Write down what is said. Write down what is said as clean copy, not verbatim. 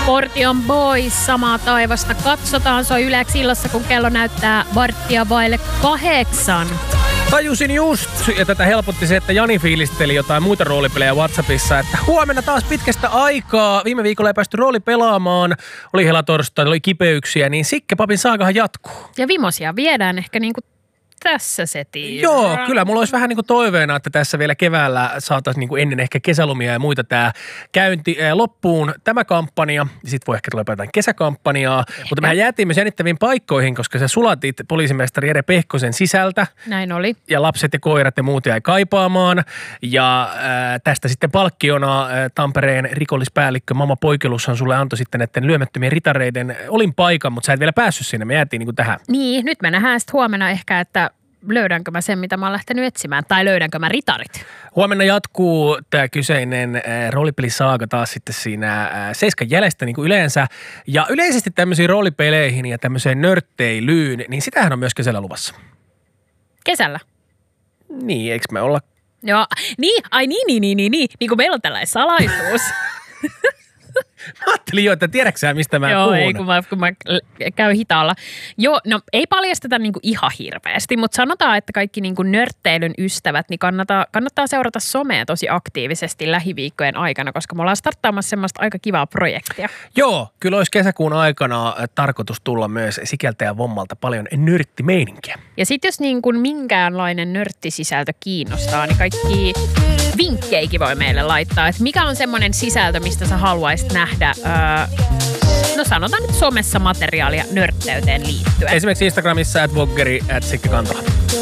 Portion Boys, samaa taivasta katsotaan. Se on Yleksi illassa, kun kello näyttää 7:15. Tajusin just, ja tätä helpotti se, että Jani fiilisteli jotain muita roolipelejä WhatsAppissa, että huomenna taas pitkästä aikaa. Viime viikolla ei päästy roolipelaamaan, oli helatorstai, oli kipeyksiä, niin Sikke-papin saagahan jatkuu. Ja vimosia viedään ehkä niinku tässä setiin. Joo, kyllä mulla olisi vähän niin kuin toiveena, että tässä vielä keväällä saataisiin niin kuin ennen ehkä kesälomia ja muita tämä käynti loppuun tämä kampanja. Sitten voi ehkä tulla jotain kesäkampanjaa, mutta mehän jäätiin myös jännittäviin paikkoihin, koska sä sulatit poliisimestari Jere Pehkosen sisältä. Näin oli. Ja lapset ja koirat ja muut jäi kaipaamaan. Ja tästä sitten palkkiona Tampereen rikollispäällikkö Mama Poikelushan sulle antoi sitten näiden lyömättömien ritareiden olin paikan, mutta sä et vielä päässyt sinne. Me jäätiin niin kuin tähän. Niin, nyt me nähdään sitten huomenna ehkä, että löydänkö mä sen, mitä mä oon lähtenyt etsimään, tai löydänkö mä ritarit? Huomenna jatkuu tämä kyseinen roolipelisaaga taas sitten siinä 7 jäljestä niin kuin yleensä. Ja yleisesti tämmöisiin roolipeleihin ja tämmöiseen nörtteilyyn, niin sitähän on myös kesällä luvassa. Kesällä? Niin, eikö me olla? Joo, niin, ai niin kuin meillä on tällainen salaisuus. Mä ajattelin jo, että tiedätkö sä, mistä mä Joo, puhun? ei, kun mä käyn hitaalla. Joo, no ei paljasteta niinku ihan hirveästi, mutta sanotaan, että kaikki niinku nörtteilyn ystävät, niin kannattaa seurata somea tosi aktiivisesti lähiviikkojen aikana, koska me ollaan starttaamassa semmoista aika kivaa projektia. Joo, kyllä olisi kesäkuun aikana tarkoitus tulla myös Sikeltä ja Vommalta paljon nörttimeininkiä. Ja sitten jos niin kuin minkäänlainen nörttisisältö kiinnostaa, niin kaikki vinkkeikin voi meille laittaa, että mikä on semmoinen sisältö, mistä sä haluaisit nähdä, no sanotaan nyt somessa materiaalia nörtteyteen liittyen. Esimerkiksi Instagramissa @vloggeri @Sikke Kantola.